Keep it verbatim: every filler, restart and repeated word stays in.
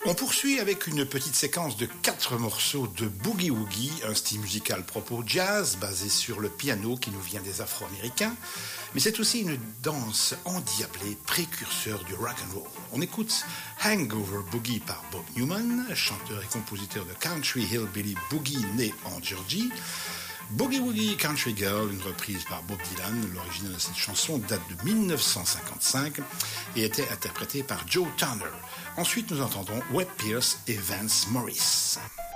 On poursuit avec une petite séquence de quatre morceaux de Boogie Woogie, un style musical propos jazz basé sur le piano qui nous vient des Afro-Américains, mais c'est aussi une danse endiablée précurseur du rock and roll. On écoute Hangover Boogie par Bob Newman, chanteur et compositeur de Country Hillbilly Boogie né en Georgie. Boogie Woogie Country Girl, une reprise par Bob Dylan. L'original de cette chanson date de dix-neuf cent cinquante-cinq et était interprétée par Joe Turner. Ensuite, nous entendrons Webb Pierce et Vance Morris.